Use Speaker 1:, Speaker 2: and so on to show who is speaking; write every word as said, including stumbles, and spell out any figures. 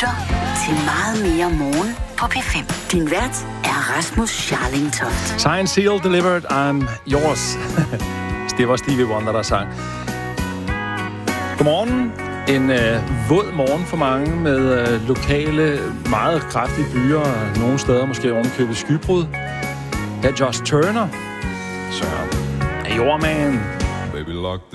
Speaker 1: lytter til Meget mere morgen på P fem. Din vært er Rasmus Scharlingtoft.
Speaker 2: Signed, sealed, delivered, I'm yours. Det var Stevie Wonder, der sang. Godmorgen. En øh, våd morgen for mange med øh, lokale, meget kraftige byer, og nogle steder måske ovenikøbet skybrud. Her er Josh Turner. Så er jordmand.
Speaker 3: Baby locked